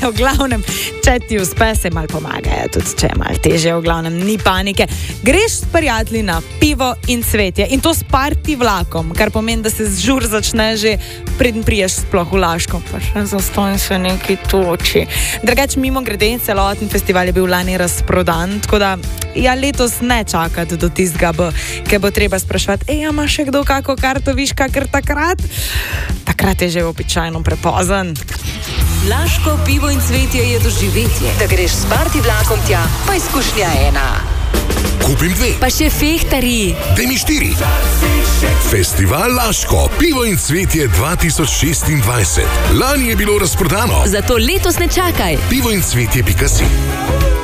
v glavnem, če ti uspe, se mal pomagajo, tudi če je mal teže, v glavnem, ni panike. Greš s prijatelji na pivo in cvetje in to s party vlakom, kar pomeni, da se žur začne že preden priješ sploh v Laško, pa še zastojn se neki toči. Drugač, mimo grede, celoten festival je bil lani razprodan, tako da ja, letos ne čakati do tistega, ki bo treba spraševati, ima še kdo kako karto, viš kakor takrat? Takrat je že običajno prepozen. Laško pivo in cvetje je doživetje. Da greš s party vlakom tja, pa izkušnja ena. Kupim 2. Pa še fehtari. Daj mi 4. Festival Laško, pivo in cvetje 2026. Lani je bilo razprodano. Zato letos ne čakaj. pivoincvetje.si